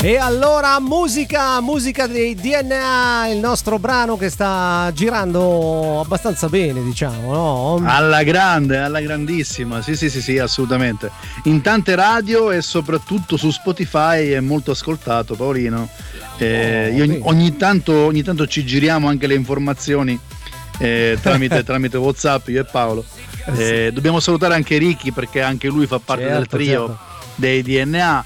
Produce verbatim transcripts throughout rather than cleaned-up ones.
E allora musica, musica dei D N A, il nostro brano che sta girando abbastanza bene, diciamo, no? Alla grande, alla grandissima, sì sì sì sì, assolutamente. In tante radio e soprattutto su Spotify è molto ascoltato, Paolino. Eh, Oh, io ogni, bene. ogni tanto ogni tanto ci giriamo anche le informazioni eh, tramite, tramite WhatsApp, io e Paolo. Eh, dobbiamo salutare anche Ricky perché anche lui fa parte Certo, del trio certo. dei D N A.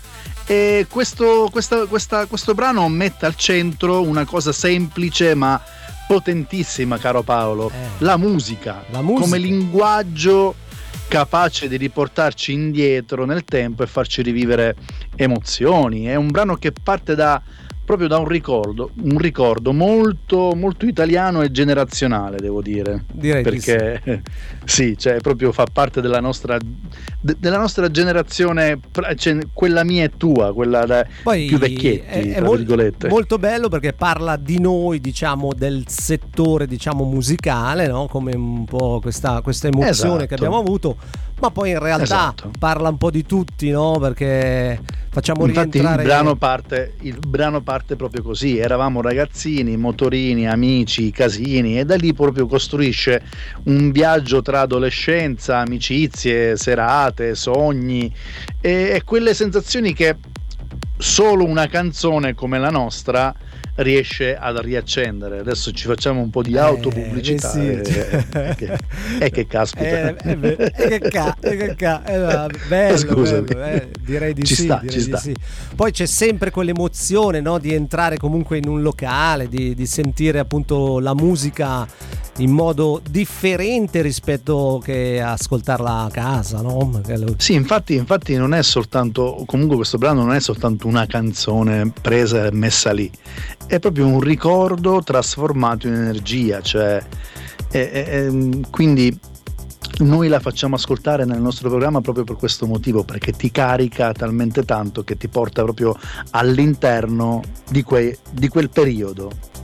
E questo, questa, questa, questo brano mette al centro una cosa semplice ma potentissima, caro Paolo, Eh. la musica, La musica. come linguaggio capace di riportarci indietro nel tempo e farci rivivere emozioni. È un brano che parte da proprio da un ricordo, un ricordo molto, molto italiano e generazionale, devo dire. Direi di perché sì, cioè proprio fa parte della nostra de, della nostra generazione, cioè, quella mia e tua, quella da Poi più vecchietti, è, è tra mol- virgolette. molto bello perché parla di noi, diciamo, del settore, diciamo, musicale, no? Come un po' questa, questa emozione Esatto. che abbiamo avuto, ma poi in realtà Esatto. parla un po' di tutti, no? Perché facciamo Infatti rientrare il brano parte il brano parte proprio così: eravamo ragazzini, motorini, amici, casini, e da lì proprio costruisce un viaggio tra adolescenza, amicizie, serate, sogni e, e quelle sensazioni che solo una canzone come la nostra riesce ad riaccendere. Adesso ci facciamo un po' di Eh, autopubblicità eh sì. e, e che, e che caspita. Eh, eh, beh, e che ca, e che ca, eh, va, bello, Scusami. bello, eh, direi di Ci sì, sta, direi ci di sta. sì. Poi c'è sempre quell'emozione, no, di entrare comunque in un locale, di, di sentire appunto la musica in modo differente rispetto che ascoltarla a casa, no? Perché lo- Sì, infatti, infatti non è soltanto, comunque questo brano non è soltanto una canzone presa e messa lì, è proprio un ricordo trasformato in energia, cioè è- è- è- quindi noi la facciamo ascoltare nel nostro programma proprio per questo motivo, perché ti carica talmente tanto che ti porta proprio all'interno di, quei, di quel periodo.